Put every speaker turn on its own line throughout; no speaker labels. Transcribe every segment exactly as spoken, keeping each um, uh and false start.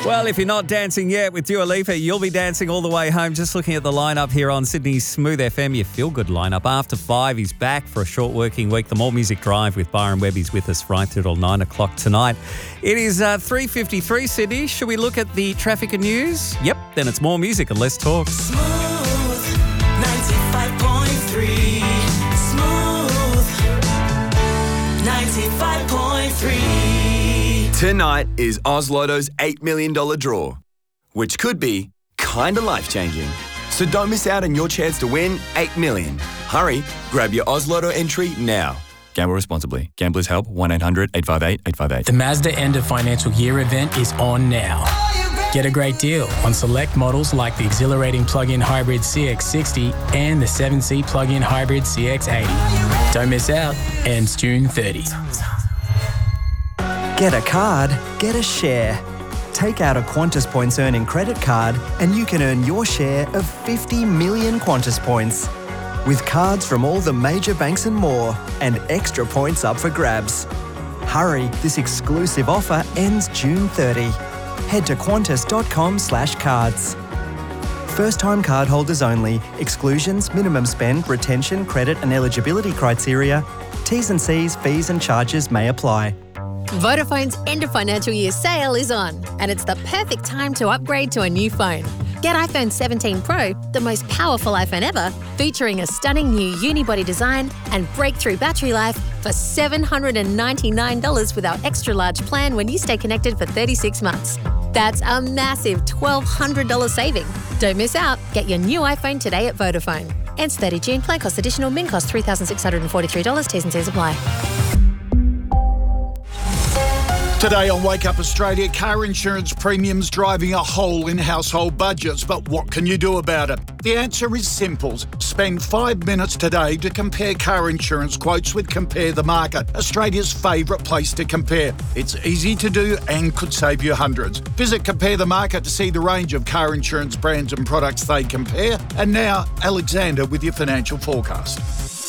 Well, if you're not dancing yet with Dua Lipa, you'll be dancing all the way home. Just looking at the lineup here on Sydney's Smooth F M, your feel-good lineup. After five, he's back for a short working week. The More Music Drive with Byron Webb is with us right till nine o'clock tonight. It is uh, three fifty-three, Sydney. Should we look at the traffic and news? Yep, then it's more music and less talk.
Smooth ninety-five point three. Smooth ninety-five point three.
Tonight is Oz Lotto's eight million dollars draw, which could be kinda life-changing. So don't miss out on your chance to win eight million dollars. Hurry, grab your Oz Lotto entry now. Gamble responsibly. Gamblers help one eight hundred eight five eight eight five eight.
The Mazda End of Financial Year event is on now. Get a great deal on select models like the exhilarating plug-in hybrid C X sixty and the seven-seat plug-in hybrid C X eighty. Don't miss out. Ends June thirtieth.
Get a card, get a share. Take out a Qantas Points earning credit card and you can earn your share of fifty million Qantas Points. With cards from all the major banks and more, and extra points up for grabs. Hurry, this exclusive offer ends June thirtieth. Head to qantas.com slash cards. First-time cardholders only. Exclusions, minimum spend, retention, credit and eligibility criteria. T's and C's, fees and charges may apply.
Vodafone's end of financial year sale is on, and it's the perfect time to upgrade to a new phone. Get iPhone seventeen Pro, the most powerful iPhone ever, featuring a stunning new unibody design and breakthrough battery life for seven hundred ninety-nine dollars with our extra large plan when you stay connected for thirty-six months. That's a massive twelve hundred dollars saving. Don't miss out. Get your new iPhone today at Vodafone. Ends thirtieth June. Plan cost additional. Min cost three thousand six hundred forty-three dollars. T's and C's apply.
Today on Wake Up Australia, car insurance premiums driving a hole in household budgets. But what can you do about it? The answer is simple. Spend five minutes today to compare car insurance quotes with Compare the Market, Australia's favourite place to compare. It's easy to do and could save you hundreds. Visit Compare the Market to see the range of car insurance brands and products they compare. And now, Alexander with your financial forecast.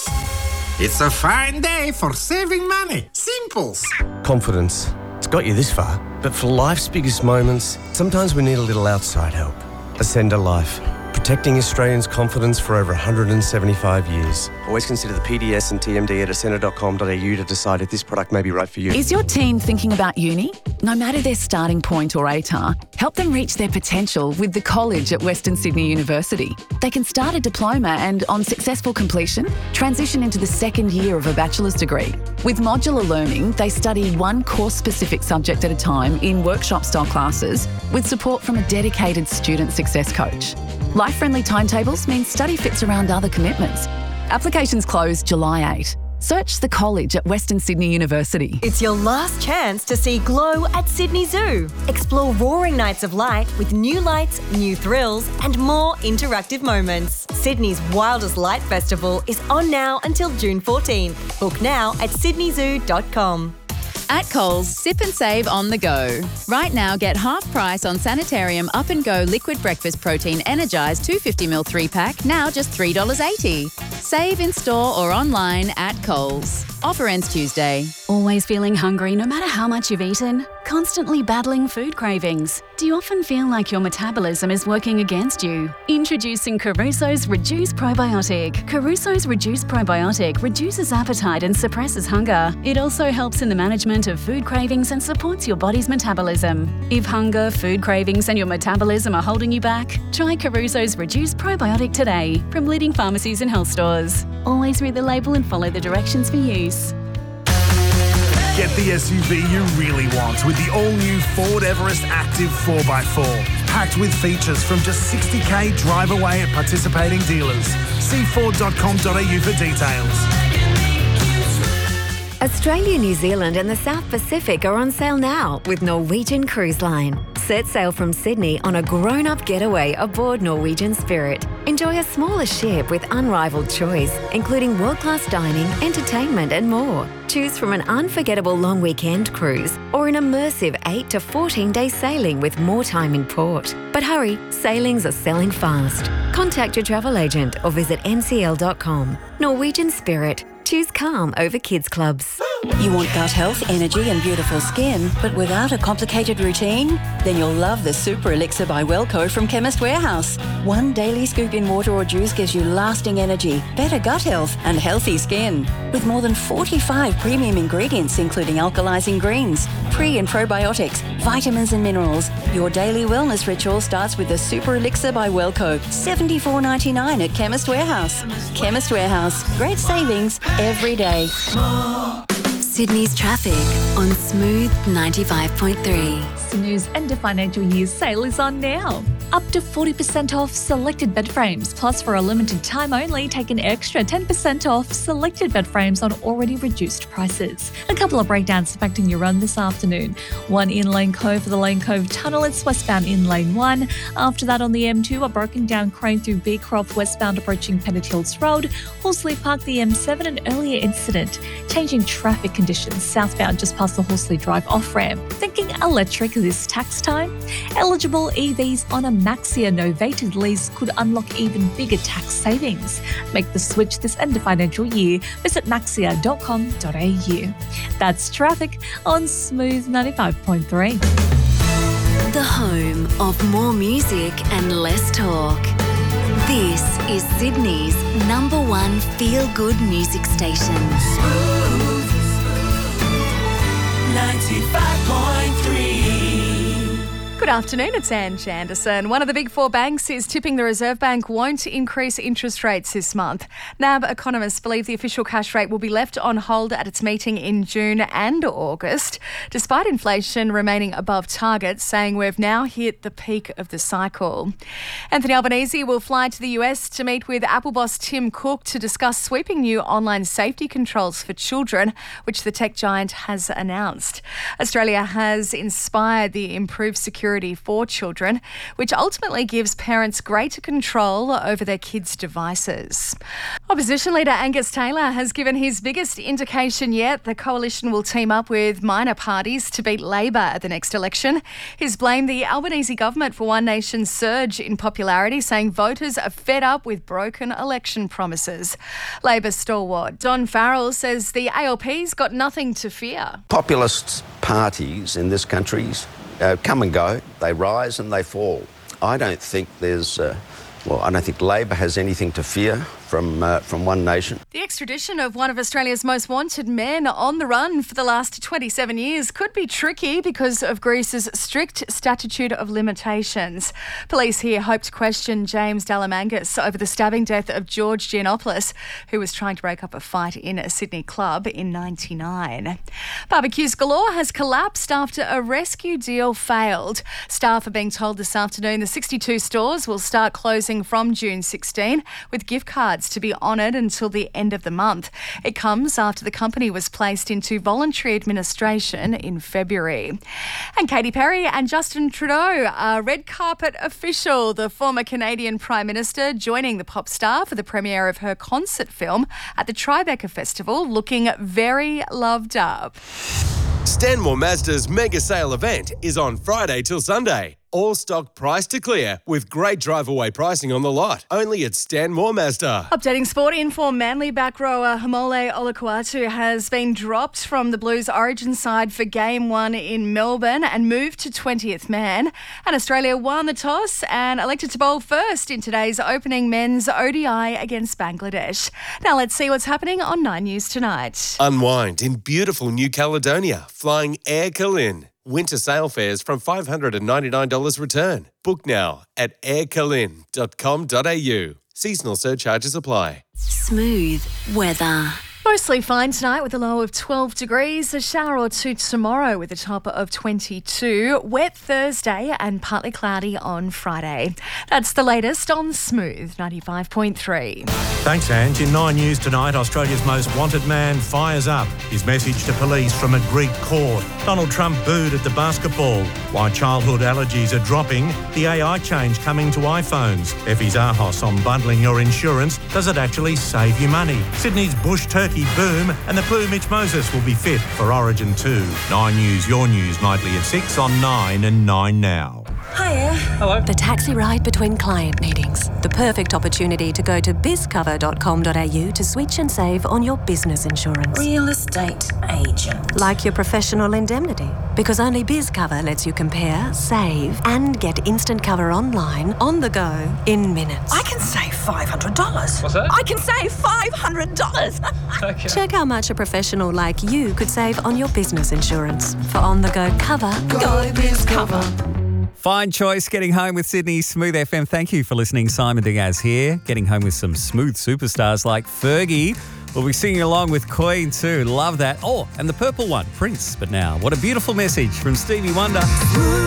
It's a fine day for saving money. Simples.
Confidence. It's got you this far, but for life's biggest moments, sometimes we need a little outside help. Ascender Life, protecting Australians' confidence for over one hundred seventy-five years. Always consider the P D S and T M D at ascender dot com dot a u to decide if this product may be right for you.
Is your teen thinking about uni? No matter their starting point or A T A R, help them reach their potential with the college at Western Sydney University. They can start a diploma and, on successful completion, transition into the second year of a bachelor's degree. With modular learning, they study one course-specific subject at a time in workshop-style classes with support from a dedicated student success coach. Life-friendly timetables mean study fits around other commitments. Applications close July eighth. Search the college at Western Sydney University.
It's your last chance to see Glow at Sydney Zoo. Explore roaring nights of light with new lights, new thrills and more interactive moments. Sydney's Wildest Light Festival is on now until June fourteenth. Book now at sydney zoo dot com.
At Coles, sip and save on the go. Right now, get half price on Sanitarium Up and Go Liquid Breakfast Protein Energised two hundred fifty milliliter three pack, now just three dollars eighty. Save in store or online at Coles. Offer ends Tuesday.
Always feeling hungry no matter how much you've eaten? Constantly battling food cravings? Do you often feel like your metabolism is working against you? Introducing Caruso's Reduce Probiotic. Caruso's Reduce Probiotic reduces appetite and suppresses hunger. It also helps in the management of food cravings and supports your body's metabolism. If hunger, food cravings and your metabolism are holding you back, try Caruso's Reduce Probiotic today from leading pharmacies and health stores. Always read the label and follow the directions for use.
Get the S U V you really want with the all-new Ford Everest Active four by four. Packed with features from just sixty k drive away at participating dealers. See ford dot com dot a u for details.
Australia, New Zealand and the South Pacific are on sale now with Norwegian Cruise Line. Set sail from Sydney on a grown-up getaway aboard Norwegian Spirit. Enjoy a smaller ship with unrivaled choice, including world-class dining, entertainment and more. Choose from an unforgettable long weekend cruise or an immersive eight to fourteen day sailing with more time in port. But hurry, sailings are selling fast. Contact your travel agent or visit n c l dot com. Norwegian Spirit. Choose calm over kids clubs.
You want gut health, energy and beautiful skin, but without a complicated routine? Then you'll love the Super Elixir by Wellco from Chemist Warehouse. One daily scoop in water or juice gives you lasting energy, better gut health and healthy skin. With more than forty-five premium ingredients including alkalizing greens, pre and probiotics, vitamins and minerals, your daily wellness ritual starts with the Super Elixir by Wellco, seventy-four ninety-nine at Chemist Warehouse. Chemist Warehouse, great savings every day.
Sydney's traffic on Smooth ninety-five point three.
Sydney's end of financial year sale is on now. Up to forty percent off selected bed frames, plus for a limited time only, take an extra ten percent off selected bed frames on already reduced prices. A couple of breakdowns affecting your run this afternoon. One in Lane Cove for the Lane Cove Tunnel, it's westbound in Lane one. After that on the M two, a broken down crane through Beecroft westbound approaching Pennant Hills Road. Horsley Park, the M seven, an earlier incident. Changing traffic conditions southbound just past the Horsley Drive off-ramp. Thinking electric this tax time? Eligible E Vs on a Maxia novated lease could unlock even bigger tax savings. Make the switch this end of financial year. Visit maxia dot com dot a u. That's traffic on Smooth ninety-five point three.
The home of more music and less talk. This is Sydney's number one feel-good music station.
Smooth ninety-five point three.
Good afternoon, it's Anne Janderson. One of the big four banks is tipping the Reserve Bank won't increase interest rates this month. N A B economists believe the official cash rate will be left on hold at its meeting in June and August, despite inflation remaining above target, saying we've now hit the peak of the cycle. Anthony Albanese will fly to the U S to meet with Apple boss Tim Cook to discuss sweeping new online safety controls for children, which the tech giant has announced. Australia has inspired the improved security for children, which ultimately gives parents greater control over their kids' devices. Opposition leader Angus Taylor has given his biggest indication yet the coalition will team up with minor parties to beat Labor at the next election. He's blamed the Albanese government for One Nation's surge in popularity, saying voters are fed up with broken election promises. Labor stalwart Don Farrell says the A L P's got nothing to fear.
Populist parties in this country Uh, come and go, they rise and they fall. I don't think there's, uh, well, I don't think Labor has anything to fear from uh, from One Nation.
The extradition of one of Australia's most wanted men on the run for the last twenty-seven years could be tricky because of Greece's strict statute of limitations. Police here hope to question James Dalamangas over the stabbing death of George Giannopoulos, who was trying to break up a fight in a Sydney club in ninety-nine. Barbecues Galore has collapsed after a rescue deal failed. Staff are being told this afternoon the sixty-two stores will start closing from June sixteenth, with gift cards to be honoured until the end of the month. It comes after the company was placed into voluntary administration in February. And Katy Perry and Justin Trudeau are red carpet official. The former Canadian Prime Minister joining the pop star for the premiere of her concert film at the Tribeca Festival, looking very loved up.
Stanmore Mazda's mega sale event is on Friday till Sunday. All stock price to clear with great drive-away pricing on the lot. Only at Stanmore Mazda.
Updating sport info, Manly back rower Hamole Olakuatu has been dropped from the Blues origin side for game one in Melbourne and moved to twentieth man. And Australia won the toss and elected to bowl first in today's opening men's O D I against Bangladesh. Now let's see what's happening on Nine News tonight.
Unwind in beautiful New Caledonia, flying Air Kalin. Winter sale fares from five hundred ninety-nine dollars return. Book now at air kalin dot com dot a u. Seasonal surcharges apply.
Smooth weather.
Mostly fine tonight with a low of twelve degrees. A shower or two tomorrow with a top of twenty-two. Wet Thursday and partly cloudy on Friday. That's the latest on Smooth ninety-five point three.
Thanks, Ange. In Nine News tonight, Australia's most wanted man fires up. His message to police from a Greek court. Donald Trump booed at the basketball. Why childhood allergies are dropping. The A I change coming to iPhones. Effie's Arhos on bundling your insurance. Does it actually save you money? Sydney's bush turkey boom, and the Blue Mitch Moses will be fit for Origin two. Nine News, your news, nightly at six on Nine and Nine Now.
Hiya.
Hello.
The taxi ride between client meetings. The perfect opportunity to go to biz cover dot com dot a u to switch and save on your business insurance.
Real estate agent.
Like your professional indemnity. Because only BizCover lets you compare, save, and get instant cover online, on the go, in minutes.
I can save five hundred dollars.
What's that?
I can save five hundred dollars.
Okay.
Check how much a professional like you could save on your business insurance. For on-the-go cover, go, go BizCover.
Fine choice, getting home with Sydney Smooth F M. Thank you for listening. Simon Diaz here, getting home with some smooth superstars like Fergie. We'll be singing along with Queen too. Love that. Oh, and the purple one, Prince. But now, what a beautiful message from Stevie Wonder.